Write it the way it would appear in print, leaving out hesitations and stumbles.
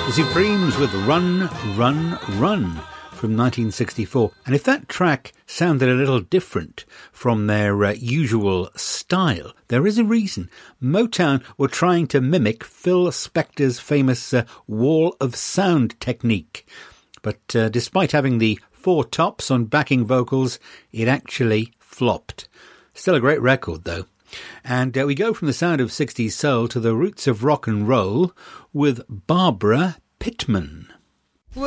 Supremes with Run, Run, Run from 1964. And if that track sounded a little different from their usual style, there is a reason. Motown were trying to mimic Phil Spector's famous wall of sound technique. But despite having the four tops on backing vocals, it actually flopped. Still a great record, though. And we go from the sound of 60s soul to the roots of rock and roll with Barbara Pittman.